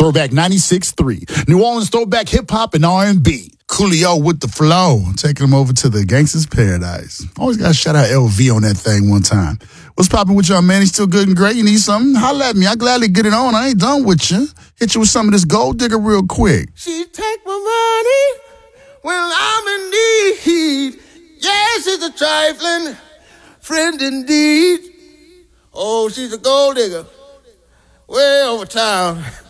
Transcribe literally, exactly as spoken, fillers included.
Throwback ninety-six point three. New Orleans throwback hip-hop and R and B. Coolio with the flow. Taking them over to the Gangsta's Paradise. Always got to shout out L V on that thing one time. What's poppin' with y'all, man? He's still good and great. You need something? Holla at me. I gladly get it on. I ain't done with you. Hit you with some of this gold digger real quick. She take my money when I'm in need. Yes, she's a trifling friend indeed. Oh, she's a gold digger way over town.